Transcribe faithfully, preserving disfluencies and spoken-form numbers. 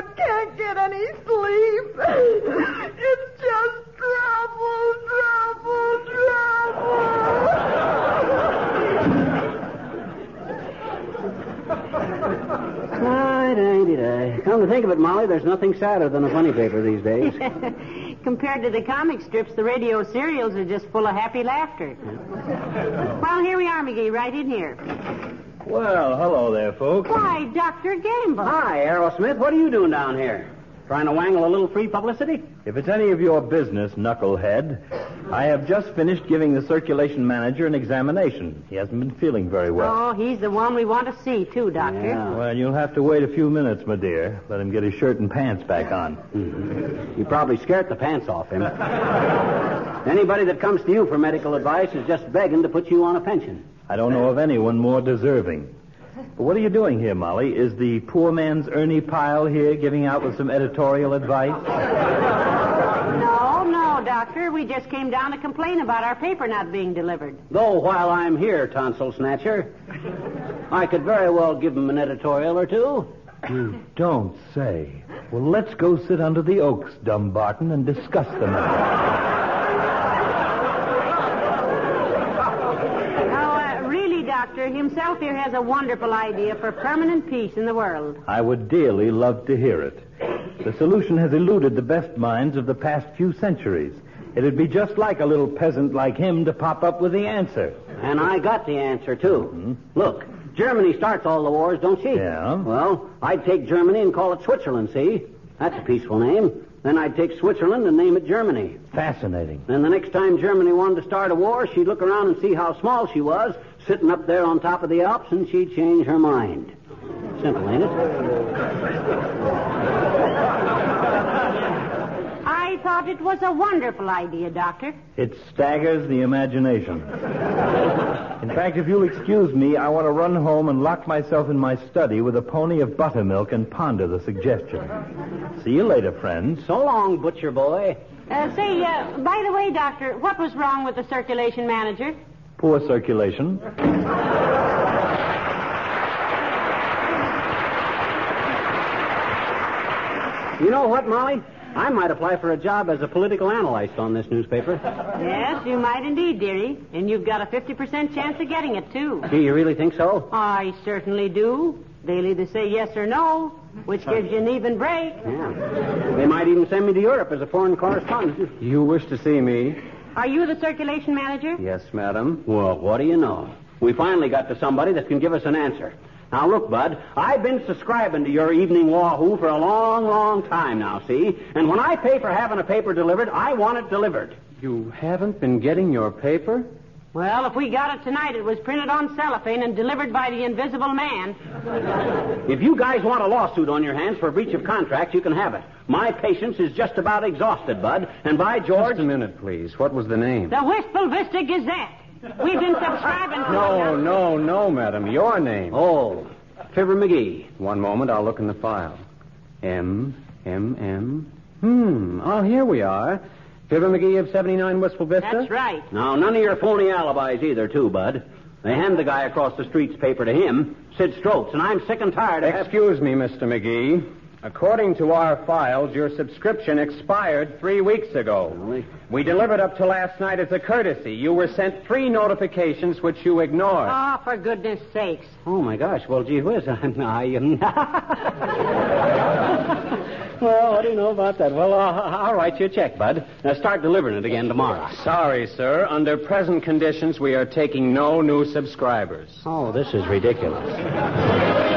and can't get any sleep. It's just trouble, trouble, trouble. Ay-day-day-day. Come to think of it, Molly, there's nothing sadder than a funny paper these days. Compared to the comic strips, the radio serials are just full of happy laughter. Well, here we are, McGee, right in here. Well, hello there, folks. Why, Doctor Gamble. Hi, Aerosmith. What are you doing down here? Trying to wangle a little free publicity? If it's any of your business, knucklehead, I have just finished giving the circulation manager an examination. He hasn't been feeling very well. Oh, he's the one we want to see, too, Doctor. Yeah. Well, you'll have to wait a few minutes, my dear. Let him get his shirt and pants back on. Mm-hmm. You probably scared the pants off him. Anybody that comes to you for medical advice is just begging to put you on a pension. I don't know of anyone more deserving. But what are you doing here, Molly? Is the poor man's Ernie Pyle here giving out with some editorial advice? No, no, Doctor. We just came down to complain about our paper not being delivered. Though while I'm here, tonsil snatcher, I could very well give him an editorial or two. You don't say. Well, let's go sit under the oaks, Dumbarton, and discuss the matter. Doctor himself here has a wonderful idea for permanent peace in the world. I would dearly love to hear it. The solution has eluded the best minds of the past few centuries. It'd be just like a little peasant like him to pop up with the answer. And I got the answer, too. Mm-hmm. Look, Germany starts all the wars, don't she? Yeah. Well, I'd take Germany and call it Switzerland, see? That's a peaceful name. Then I'd take Switzerland and name it Germany. Fascinating. Then the next time Germany wanted to start a war, she'd look around and see how small she was, sitting up there on top of the Alps, and she'd change her mind. Simple, ain't it? I thought it was a wonderful idea, Doctor. It staggers the imagination. In fact, if you'll excuse me, I want to run home and lock myself in my study with a pony of buttermilk and ponder the suggestion. See you later, friends. So long, butcher boy. Uh, say, uh, by the way, Doctor, what was wrong with the circulation manager? Poor circulation. You know what, Molly? I might apply for a job as a political analyst on this newspaper. Yes, you might indeed, dearie. And you've got a fifty percent chance of getting it, too. Do you really think so? I certainly do. They'll either say yes or no, which gives you an even break. Yeah. They might even send me to Europe as a foreign correspondent. You wish to see me? Are you the circulation manager? Yes, madam. Well, what do you know? We finally got to somebody that can give us an answer. Now, look, Bud, I've been subscribing to your Evening Wahoo for a long, long time now, see? And when I pay for having a paper delivered, I want it delivered. You haven't been getting your paper? Well, if we got it tonight, it was printed on cellophane and delivered by the Invisible Man. If you guys want a lawsuit on your hands for breach of contract, you can have it. My patience is just about exhausted, Bud. And by George... Just a minute, please. What was the name? The Wistful Vista Gazette. We've been subscribing to No, it. no, no, madam. Your name. Oh, Fibber McGee. One moment. I'll look in the file. M, M, M. Hmm. Oh, here we are. Fibber McGee of seventy-nine Wistful Vista? That's right. Now, none of your phony alibis either, too, Bud. They hand the guy across the street's paper to him, Sid Strokes, and I'm sick and tired of... Excuse me, Mister McGee. According to our files, your subscription expired three weeks ago. Really? We delivered up to last night as a courtesy. You were sent three notifications which you ignored. Oh, for goodness sakes. Oh, my gosh. Well, gee whiz. I, I, um... Well, what do you know about that? Well, uh, I'll write you a check, Bud. Now, start delivering it again tomorrow. Sorry, sir. Under present conditions, we are taking no new subscribers. Oh, this is ridiculous.